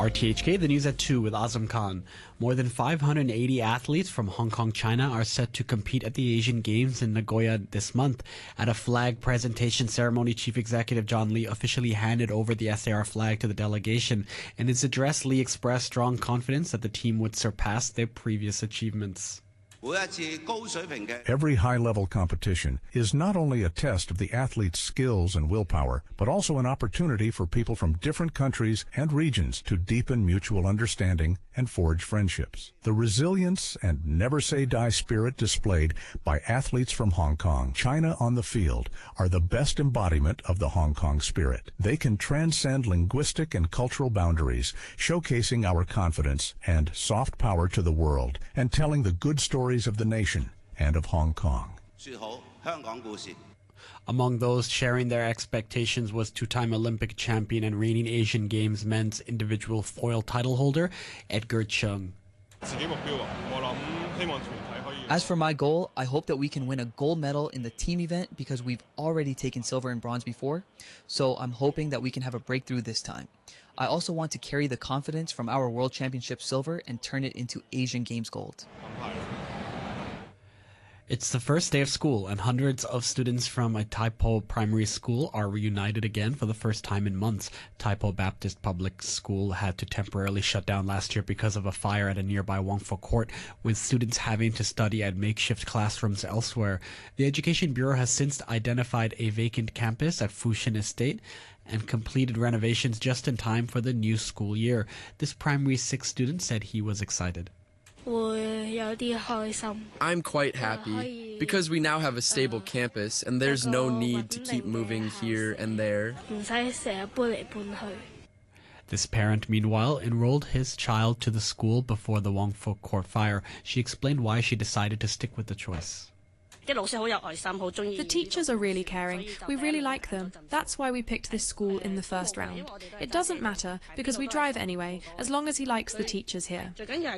RTHK, the news at 2 with Azam Khan. More than 580 athletes from Hong Kong, China are set to compete at the Asian Games in Nagoya this month. At a flag presentation ceremony, Chief Executive John Lee officially handed over the SAR flag to the delegation. In his address, Lee expressed strong confidence that the team would surpass their previous achievements. Every high-level competition is not only a test of the athlete's skills and willpower, but also an opportunity for people from different countries and regions to deepen mutual understanding and forge friendships. The resilience and never-say-die spirit displayed by athletes from Hong Kong, China on the field are the best embodiment of the Hong Kong spirit. They can transcend linguistic and cultural boundaries, showcasing our confidence and soft power to the world and telling the good stories of the nation and of Hong Kong. Among those sharing their expectations was two-time Olympic champion and reigning Asian Games men's individual foil title holder Edgar Chung. As for my goal, I hope that we can win a gold medal in the team event because we've already taken silver and bronze before, so I'm hoping that we can have a breakthrough this time. I also want to carry the confidence from our World Championship silver and turn it into Asian Games gold. It's the first day of school, and hundreds of students from a Tai Po primary school are reunited again for the first time in months. Tai Po Baptist Public School had to temporarily shut down last year because of a fire at a nearby Wong Fo Court, with students having to study at makeshift classrooms elsewhere. The Education Bureau has since identified a vacant campus at Fushin Estate and completed renovations just in time for the new school year. This primary 6 student said he was excited. I'm quite happy because we now have a stable campus and there's no need to keep moving here and there. This parent, meanwhile, enrolled his child to the school before the Wong Fo Court fire. She explained why she decided to stick with the choice. The teachers are really caring. We really like them. That's why we picked this school in the first round. It doesn't matter, because we drive anyway, as long as he likes the teachers here.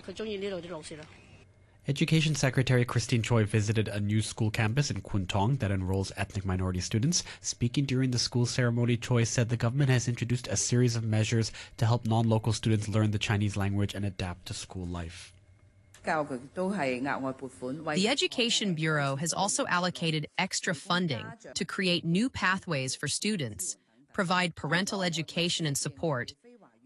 Education Secretary Christine Choi visited a new school campus in Kwun Tong that enrolls ethnic minority students. Speaking during the school ceremony, Choi said the government has introduced a series of measures to help non-local students learn the Chinese language and adapt to school life. The Education Bureau has also allocated extra funding to create new pathways for students, provide parental education and support,